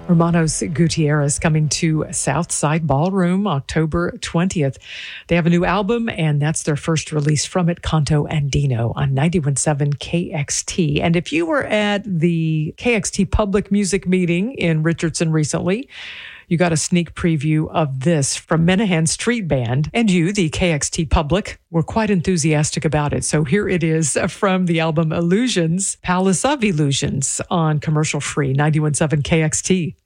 Hermanos Gutierrez coming to Southside Ballroom October 20th. They have a new album, and that's their first release from it, Canto Andino, on 91.7 KXT. And if you were at the KXT public music meeting in Richardson recently, you got a sneak preview of this from Menahan Street Band. And you, the KXT public, were quite enthusiastic about it. So here it is from the album Illusions, Palace of Illusions on commercial free 91.7 KXT.